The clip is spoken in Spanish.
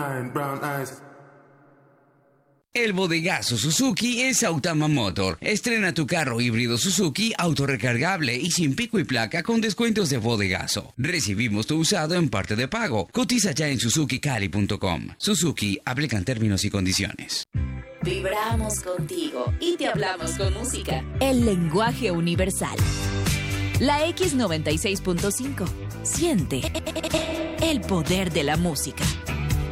brown eyes. El bodegazo Suzuki en Saitama Motor. Estrena tu carro híbrido Suzuki autorrecargable y sin pico y placa con descuentos de bodegazo. Recibimos tu usado en parte de pago. Cotiza ya en suzukicali.com. Suzuki, aplican términos y condiciones. Vibramos contigo y te hablamos con música. El lenguaje universal. La X96.5. Siente el poder de la música.